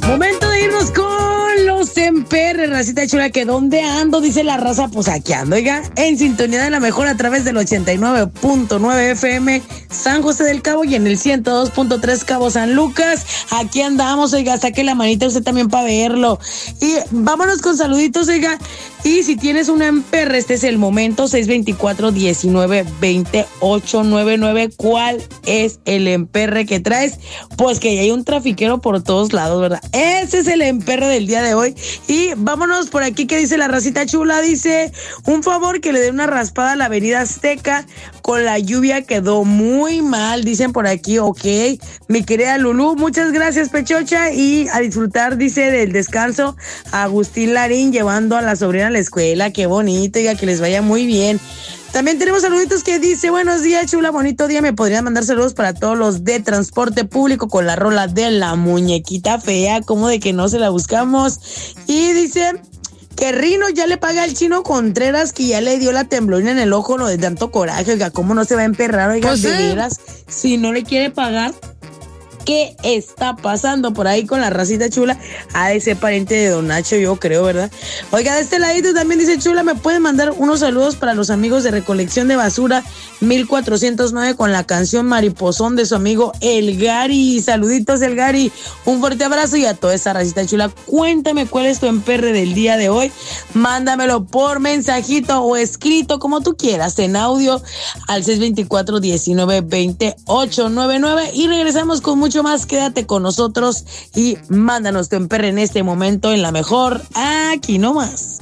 Momento de irnos con los emperres, racita chula, que ¿dónde ando? Dice la raza, pues aquí ando, oiga, en sintonía de la mejor a través del 89.9 FM San José del Cabo y en el 102.3 Cabo San Lucas. Aquí andamos, oiga, saque la manita usted también para verlo. Y vámonos con saluditos, oiga. Y si tienes un emperre, este es el momento, 624-19-2899. ¿Cuál es el emperre que traes? Pues que ya hay un trafiquero por todos lados, ¿verdad? Ese es el emperre del día de hoy. Y vámonos por aquí, que dice la racita chula. Dice, un favor, que le dé una raspada a la avenida Azteca. Con la lluvia quedó muy mal, dicen por aquí. Ok, mi querida Lulú, muchas gracias, Pechocha. Y a disfrutar, dice, del descanso, Agustín Larín llevando a la sobrina a la escuela. Qué bonito, diga, que les vaya muy bien. También tenemos saluditos que dice, buenos días, chula, bonito día. Me podrían mandar saludos para todos los de transporte público con la rola de la muñequita fea, como de que no se la buscamos. Y dice que Rino ya le paga al Chino Contreras, que ya le dio la temblorina en el ojo, lo de tanto coraje. Oiga, ¿cómo no se va a emperrar? Oiga, pues de veras, si no le quiere pagar, ¿qué está pasando por ahí con la racita chula? Ha de ser pariente de Don Nacho, yo creo, ¿verdad? Oiga, de este ladito también dice, chula, ¿me pueden mandar unos saludos para los amigos de Recolección de Basura 1409 con la canción Mariposón de su amigo El Gary? Saluditos, El Gary. Un fuerte abrazo y a toda esa racita chula. Cuéntame cuál es tu emperre del día de hoy. Mándamelo por mensajito o escrito, como tú quieras, en audio al 624-19-2899. Y regresamos con mucho más. Quédate con nosotros y mándanos tu emperre en este momento en la mejor, aquí nomás.